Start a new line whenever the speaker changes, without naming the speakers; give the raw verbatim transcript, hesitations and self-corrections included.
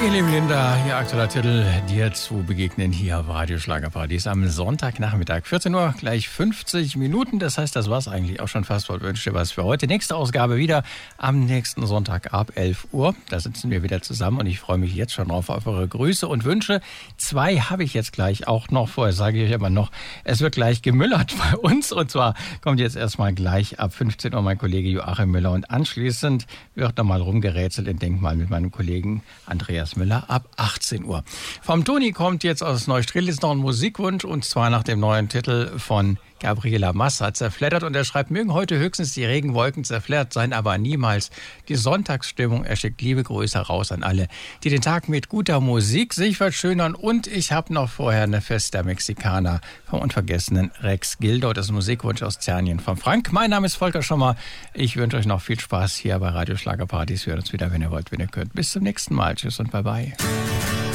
Liebe Linda, hier aktueller Titel, dir zu begegnen hier auf Radio Schlagerparadies am Sonntagnachmittag. vierzehn Uhr, gleich fünfzig Minuten. Das heißt, das war's eigentlich auch schon fast. Wünsche dir was für heute. Nächste Ausgabe wieder am nächsten Sonntag ab elf Uhr. Da sitzen wir wieder zusammen und ich freue mich jetzt schon drauf auf eure Grüße und Wünsche. Zwei habe ich jetzt gleich auch noch. Vorher sage ich euch aber noch, es wird gleich gemüllert bei uns. Und zwar kommt jetzt erstmal gleich ab fünfzehn Uhr mein Kollege Joachim Müller und anschließend wird nochmal rumgerätselt in Denkmal mit meinem Kollegen Andreas Müller ab achtzehn Uhr. Vom Toni kommt jetzt aus Neustrelitz noch ein Musikwunsch und zwar nach dem neuen Titel von Gabriela Massa, Zerfleddert, und er schreibt, mögen heute höchstens die Regenwolken zerfleddert sein, aber niemals die Sonntagsstimmung. Er schickt liebe Grüße raus an alle, die den Tag mit guter Musik sich verschönern, und ich habe noch vorher eine Festa Mexicana vom unvergessenen Rex Gildo. Das ist ein Musikwunsch aus Zernien von Frank. Mein Name ist Volker Schommer. Ich wünsche euch noch viel Spaß hier bei Radio Schlagerparadies. Wir hören uns wieder, wenn ihr wollt, wenn ihr könnt. Bis zum nächsten Mal. Tschüss und bye bye.